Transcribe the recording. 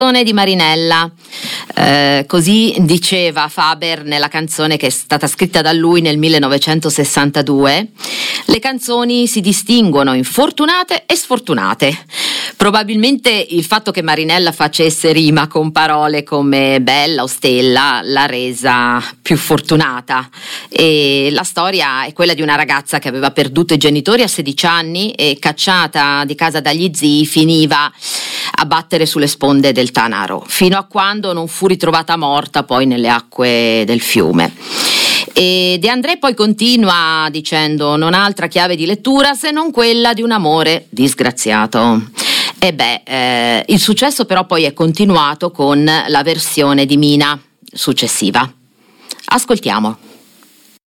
di Marinella, così diceva Faber nella canzone che è stata scritta da lui nel 1962. Le canzoni si distinguono in fortunate e sfortunate. Probabilmente il fatto che Marinella facesse rima con parole come bella o stella l'ha resa più fortunata, e la storia è quella di una ragazza che aveva perduto i genitori a 16 anni e, cacciata di casa dagli zii, finiva a battere sulle sponde del Tanaro, fino a quando non fu ritrovata morta poi nelle acque del fiume. E De André poi continua dicendo: non ha altra chiave di lettura se non quella di un amore disgraziato. Il successo però poi è continuato con la versione di Mina successiva. Ascoltiamo.